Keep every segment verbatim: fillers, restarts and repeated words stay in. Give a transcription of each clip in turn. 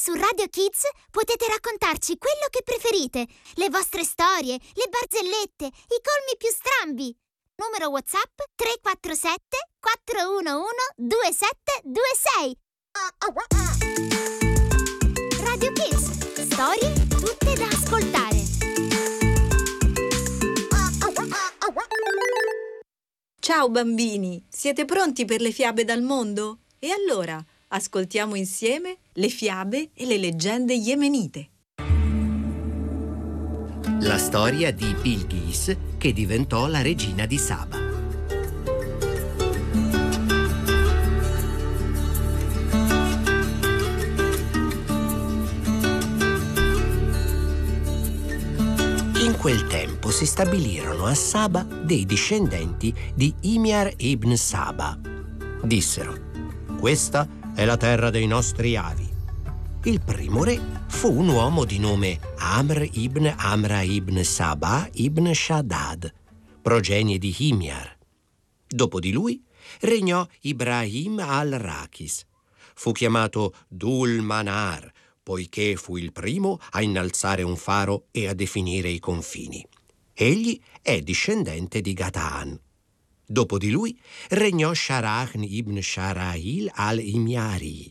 Su Radio Kids potete raccontarci quello che preferite, le vostre storie, le barzellette, i colmi più strambi. Numero WhatsApp tre quattro sette quattro uno uno due sette due sei. Radio Kids, storie tutte da ascoltare. Ciao bambini, siete pronti per le fiabe dal mondo? E allora, ascoltiamo insieme le fiabe e le leggende yemenite. La storia di Bilqis che diventò la regina di Saba. In quel tempo si stabilirono a Saba dei discendenti di Himyar ibn Saba. Dissero: questa è la terra dei nostri avi. Il primo re fu un uomo di nome Amr ibn Amra ibn Saba ibn Shaddad, progenie di Himyar. Dopo di lui regnò Ibrahim al-Rakis. Fu chiamato Dhul Manar, poiché fu il primo a innalzare un faro e a definire i confini. Egli è discendente di Gataan. Dopo di lui regnò Sharah ibn Sharail al-Imyari.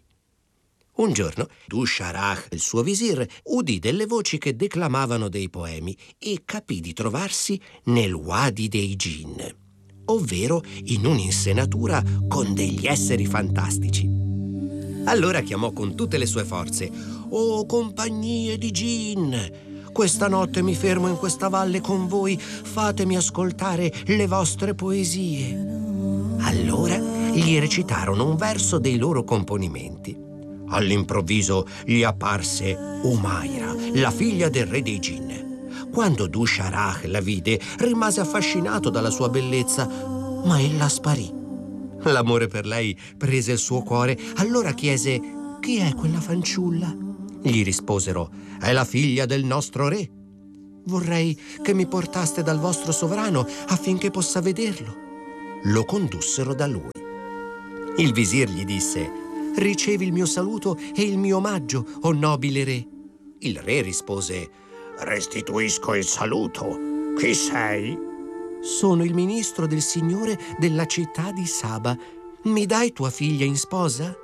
Un giorno Dusharah, il suo visir, udì delle voci che declamavano dei poemi e capì di trovarsi nel Wadi dei Jinn, ovvero in un'insenatura con degli esseri fantastici. Allora chiamò con tutte le sue forze: «Oh, compagnie di Jinn! Questa notte mi fermo in questa valle con voi, fatemi ascoltare le vostre poesie». Allora gli recitarono un verso dei loro componimenti. All'improvviso gli apparse Umaira, la figlia del re dei Jinn. Quando Dusharah la vide, rimase affascinato dalla sua bellezza, ma ella sparì. L'amore per lei prese il suo cuore, allora chiese: «Chi è quella fanciulla?» Gli risposero: «È la figlia del nostro re. Vorrei che mi portaste dal vostro sovrano affinché possa vederlo». Lo condussero da lui. Il visir gli disse: «Ricevi il mio saluto e il mio omaggio, o nobile re». Il re rispose: «Restituisco il saluto. Chi sei?» «Sono il ministro del Signore della città di Saba. Mi dai tua figlia in sposa?»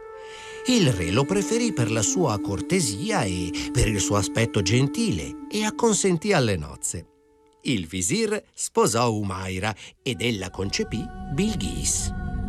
Il re lo preferì per la sua cortesia e per il suo aspetto gentile e acconsentì alle nozze. Il visir sposò Umaira ed ella concepì Bilqis.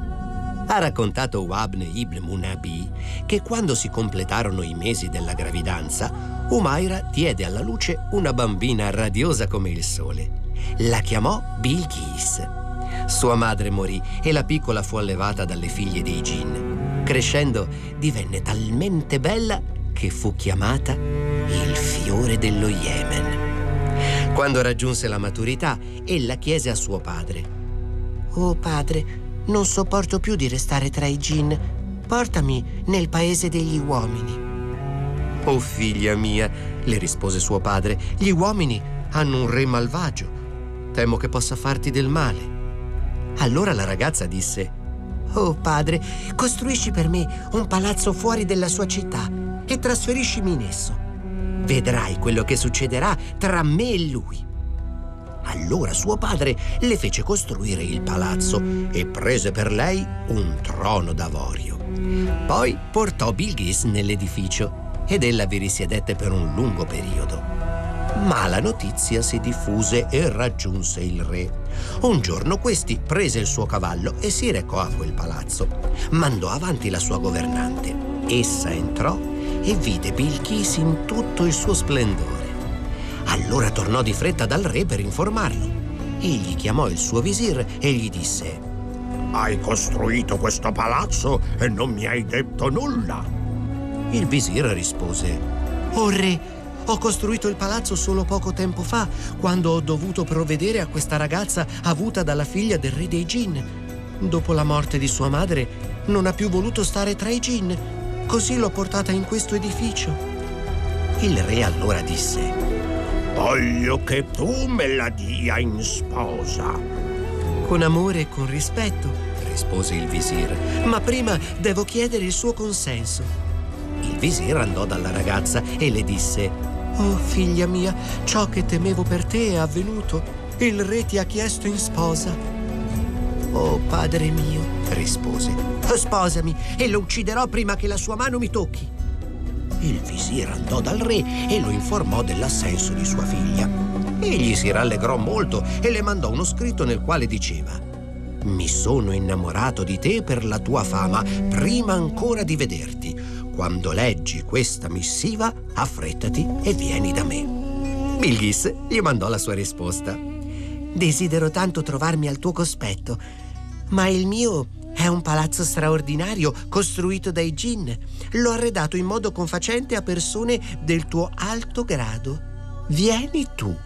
Ha raccontato Wabn ibn Munabi che quando si completarono i mesi della gravidanza, Umaira diede alla luce una bambina radiosa come il sole. La chiamò Bilqis. Sua madre morì e la piccola fu allevata dalle figlie dei Jinn. Crescendo divenne talmente bella che fu chiamata il fiore dello Yemen. Quando raggiunse la maturità, ella chiese a suo padre: «Oh padre, non sopporto più di restare tra i Jinn. Portami nel paese degli uomini». «Oh figlia mia», le rispose suo padre, «gli uomini hanno un re malvagio. Temo che possa farti del male». Allora la ragazza disse: «Oh padre, costruisci per me un palazzo fuori della sua città e trasferiscimi in esso. Vedrai quello che succederà tra me e lui». Allora suo padre le fece costruire il palazzo e prese per lei un trono d'avorio. Poi portò Bilqis nell'edificio ed ella vi risiedette per un lungo periodo. Ma la notizia si diffuse e raggiunse il re. Un giorno questi prese il suo cavallo e si recò a quel palazzo. Mandò avanti la sua governante. Essa entrò e vide Bilqis in tutto il suo splendore. Allora tornò di fretta dal re per informarlo. Egli chiamò il suo visir e gli disse: «Hai costruito questo palazzo e non mi hai detto nulla». Il visir rispose: «Oh re, ho costruito il palazzo solo poco tempo fa, quando ho dovuto provvedere a questa ragazza avuta dalla figlia del re dei Jinn. Dopo la morte di sua madre, non ha più voluto stare tra i Jinn, così l'ho portata in questo edificio». Il re allora disse: «Voglio che tu me la dia in sposa». «Con amore e con rispetto», rispose il visir, «ma prima devo chiedere il suo consenso». Il visir andò dalla ragazza e le disse: «Oh, figlia mia, ciò che temevo per te è avvenuto. Il re ti ha chiesto in sposa». «Oh, padre mio», rispose, «sposami e lo ucciderò prima che la sua mano mi tocchi». Il visir andò dal re e lo informò dell'assenso di sua figlia. Egli si rallegrò molto e le mandò uno scritto nel quale diceva: «Mi sono innamorato di te per la tua fama, prima ancora di vederti. Quando leggi questa missiva, affrettati e vieni da me». Bilghis gli mandò la sua risposta: «Desidero tanto trovarmi al tuo cospetto, ma il mio è un palazzo straordinario costruito dai Jinn. L'ho arredato in modo confacente a persone del tuo alto grado. Vieni tu».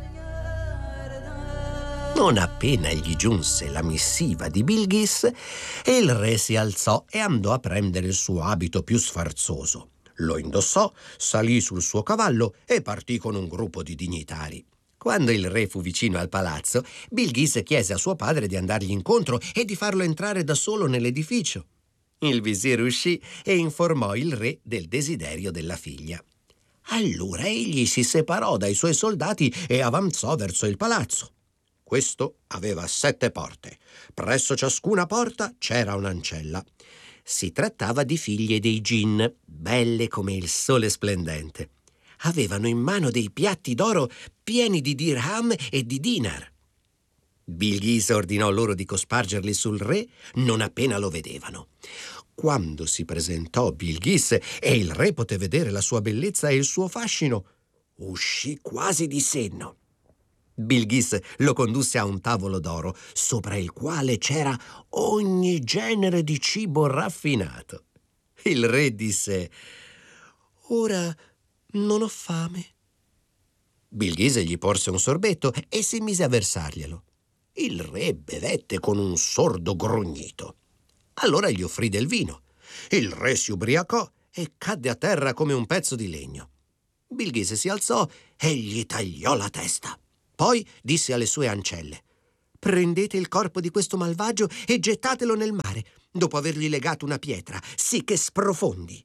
Non appena gli giunse la missiva di Bilghis, il re si alzò e andò a prendere il suo abito più sfarzoso. Lo indossò, salì sul suo cavallo e partì con un gruppo di dignitari. Quando il re fu vicino al palazzo, Bilghis chiese a suo padre di andargli incontro e di farlo entrare da solo nell'edificio. Il visir uscì e informò il re del desiderio della figlia. Allora egli si separò dai suoi soldati e avanzò verso il palazzo. Questo aveva sette porte. Presso ciascuna porta c'era un'ancella. Si trattava di figlie dei Jinn, belle come il sole splendente. Avevano in mano dei piatti d'oro pieni di dirham e di dinar. Bilghis ordinò loro di cospargerli sul re non appena lo vedevano. Quando si presentò Bilghis e il re poté vedere la sua bellezza e il suo fascino, uscì quasi di senno. Bilghis lo condusse a un tavolo d'oro, sopra il quale c'era ogni genere di cibo raffinato. Il re disse: «Ora non ho fame». Bilghis gli porse un sorbetto e si mise a versarglielo. Il re bevette con un sordo grugnito. Allora gli offrì del vino. Il re si ubriacò e cadde a terra come un pezzo di legno. Bilghis si alzò e gli tagliò la testa. Poi disse alle sue ancelle: «Prendete il corpo di questo malvagio e gettatelo nel mare, dopo avergli legato una pietra, sì che sprofondi».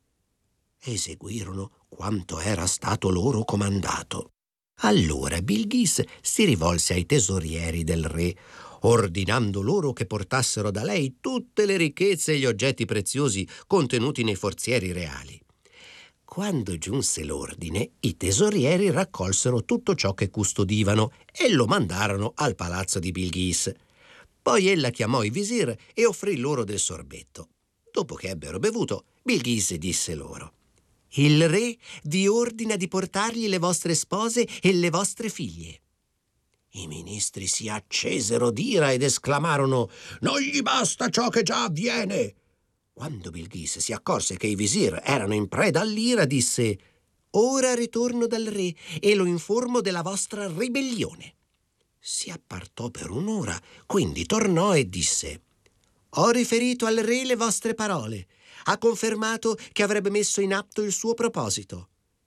Eseguirono quanto era stato loro comandato. Allora Bilghis si rivolse ai tesorieri del re, ordinando loro che portassero da lei tutte le ricchezze e gli oggetti preziosi contenuti nei forzieri reali. Quando giunse l'ordine, i tesorieri raccolsero tutto ciò che custodivano e lo mandarono al palazzo di Bilghis. Poi ella chiamò i visir e offrì loro del sorbetto. Dopo che ebbero bevuto, Bilghis disse loro: «Il re vi ordina di portargli le vostre spose e le vostre figlie». I ministri si accesero d'ira ed esclamarono: «Non gli basta ciò che già avviene!» Quando Bilghis si accorse che i visir erano in preda all'ira, disse: «Ora ritorno dal re e lo informo della vostra ribellione». Si appartò per un'ora, quindi tornò e disse: «Ho riferito al re le vostre parole. Ha confermato che avrebbe messo in atto il suo proposito».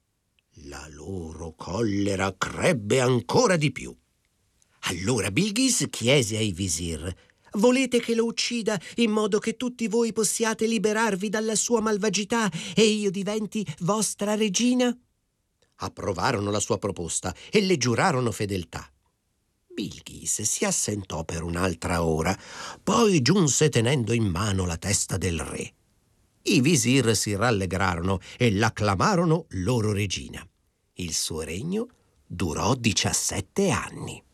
La loro collera crebbe ancora di più. Allora Bilghis chiese ai visir: «Volete che lo uccida in modo che tutti voi possiate liberarvi dalla sua malvagità e io diventi vostra regina?» Approvarono la sua proposta e le giurarono fedeltà. Bilghis si assentò per un'altra ora, poi giunse tenendo in mano la testa del re. I visir si rallegrarono e l'acclamarono loro regina. Il suo regno durò diciassette anni.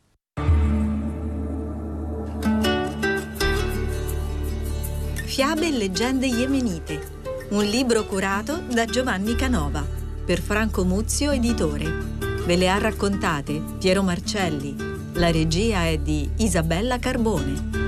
Fiabe e leggende yemenite, un libro curato da Giovanni Canova per Franco Muzio editore. Ve le ha raccontate Piero Marcelli. La regia è di Isabella Carbone.